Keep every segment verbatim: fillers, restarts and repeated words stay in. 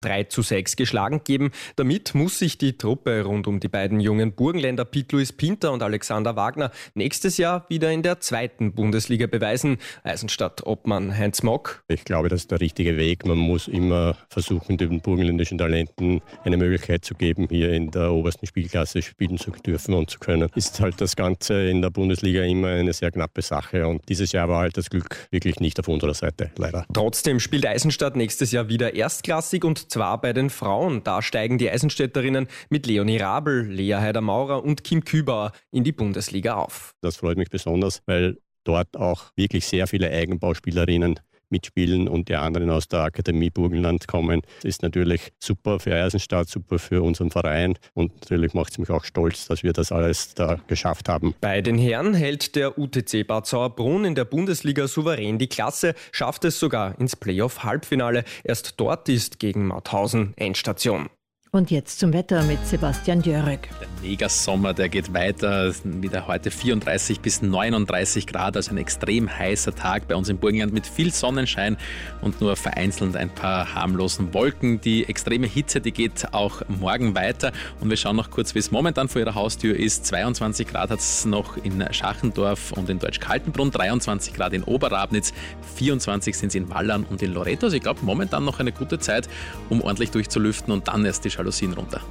drei zu sechs geschlagen geben. Damit muss sich die Truppe rund um die beiden jungen Burgenländer Piet-Louis Pinter und Alexander Wagner nächstes Jahr wieder in der zweiten Bundesliga beweisen. Eisenstadt-Obmann Heinz Mock. Ich glaube, das ist der richtige Weg. Man muss immer versuchen, den burgenländischen Talenten eine Möglichkeit zu geben, hier in der obersten Spielklasse spielen zu dürfen und zu können. Ist halt das Ganze in der Bundesliga immer eine sehr knappe Sache und dieses Jahr war halt das Glück wirklich nicht auf unserer Seite, leider. Trotzdem spielt Eisenstadt nächstes Jahr wieder erstklassig und zwar bei den Frauen. Da steigen die Eisenstädterinnen mit Leonie Rabel, Lea Heider-Maurer und Kim Kübauer in die Bundesliga auf. Das freut mich besonders, weil dort auch wirklich sehr viele Eigenbauspielerinnen mitspielen und die anderen aus der Akademie Burgenland kommen. Das ist natürlich super für Eisenstadt, super für unseren Verein und natürlich macht es mich auch stolz, dass wir das alles da geschafft haben. Bei den Herren hält der U T C Bad Sauerbrunn in der Bundesliga souverän die Klasse, schafft es sogar ins Playoff-Halbfinale. Erst dort ist gegen Mauthausen Endstation. Und jetzt zum Wetter mit Sebastian Djörek. Der Megasommer, der geht weiter. Wieder heute vierunddreißig bis neununddreißig Grad, also ein extrem heißer Tag bei uns im Burgenland mit viel Sonnenschein und nur vereinzelt ein paar harmlosen Wolken. Die extreme Hitze, die geht auch morgen weiter. Und wir schauen noch kurz, wie es momentan vor Ihrer Haustür ist. zweiundzwanzig Grad hat es noch in Schachendorf und in Deutsch-Kaltenbrunn, dreiundzwanzig Grad in Oberrabnitz, vierundzwanzig sind es in Wallern und in Loreto. Also ich glaube, momentan noch eine gute Zeit, um ordentlich durchzulüften und dann erst die Jalousien runter.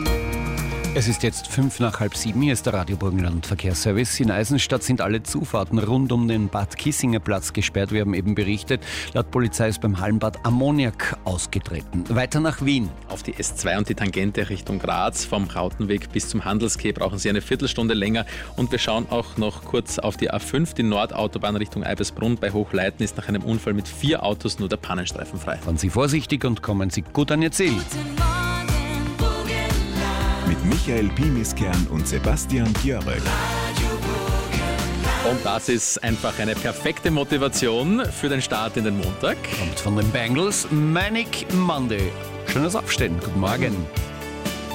Es ist jetzt fünf nach halb sieben. Hier ist der Radio Burgenland Verkehrsservice. In Eisenstadt sind alle Zufahrten rund um den Bad Kissinger Platz gesperrt. Wir haben eben berichtet, laut Polizei ist beim Hallenbad Ammoniak ausgetreten. Weiter nach Wien. Auf die S zwei und die Tangente Richtung Graz. Vom Rautenweg bis zum Handelskeh brauchen Sie eine Viertelstunde länger. Und wir schauen auch noch kurz auf die A fünf. Die Nordautobahn Richtung Eibesbrunn bei Hochleiten ist nach einem Unfall mit vier Autos nur der Pannenstreifen frei. Fahren Sie vorsichtig und kommen Sie gut an Ihr Ziel. Mit Michael Pimiskern und Sebastian Djörek. Und das ist einfach eine perfekte Motivation für den Start in den Montag. Kommt von den Bengals, Manic Monday. Schönes Aufstehen. Guten Morgen.